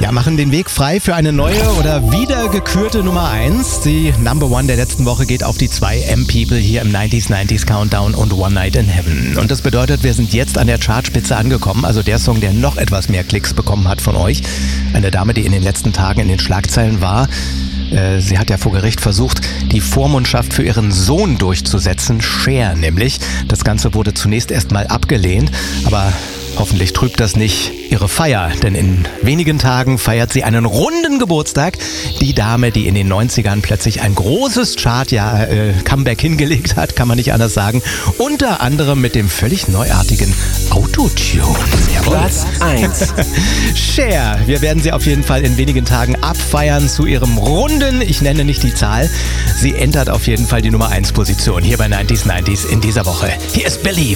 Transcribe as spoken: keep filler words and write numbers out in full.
Ja, machen den Weg frei für eine neue oder wieder gekürte Nummer eins. Die Number One der letzten Woche geht auf die zwei M-People hier im neunziger neunziger Countdown und One Night in Heaven. Und das bedeutet, wir sind jetzt an der Chartspitze angekommen. Also der Song, der noch etwas mehr Klicks bekommen hat von euch. Eine Dame, die in den letzten Tagen in den Schlagzeilen war. Sie hat ja vor Gericht versucht, die Vormundschaft für ihren Sohn durchzusetzen. Cher nämlich. Das Ganze wurde zunächst erstmal abgelehnt, aber hoffentlich trübt das nicht ihre Feier, denn in wenigen Tagen feiert sie einen runden Geburtstag. Die Dame, die in den neunzigern plötzlich ein großes Chart-Comeback äh, hingelegt hat, kann man nicht anders sagen. Unter anderem mit dem völlig neuartigen Autotune. Jawohl. Platz eins. Cher, wir werden sie auf jeden Fall in wenigen Tagen abfeiern zu ihrem runden, ich nenne nicht die Zahl. Sie entert auf jeden Fall die Nummer eins Position hier bei neunziger neunziger in dieser Woche. Hier ist Believe.